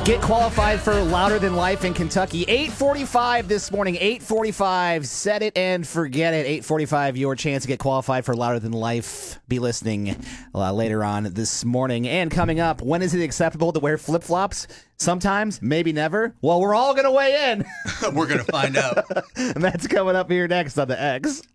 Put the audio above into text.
Get qualified for Louder Than Life in Kentucky. 8:45 this morning. 8:45. Set it and forget it. 8:45. Your chance to get qualified for Louder Than Life. Be listening later on this morning. And coming up, when is it acceptable to wear flip-flops? Sometimes, maybe never. Well, we're all going to weigh in. We're going to find out. And that's coming up here next on the X.